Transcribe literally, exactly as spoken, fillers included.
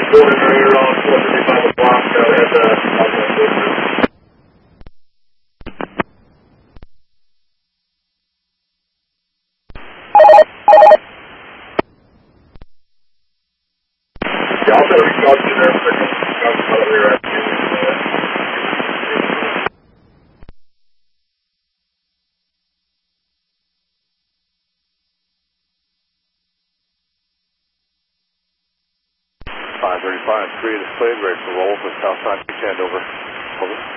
Going earlier on four thirty-five o'clock, uh, at the Southwest District. Yeah, I'll try to reach out to you there for a second. Talk about it later afternoon. five thirty-five, three displayed, ready for roll for Southside Beach End, over. Over.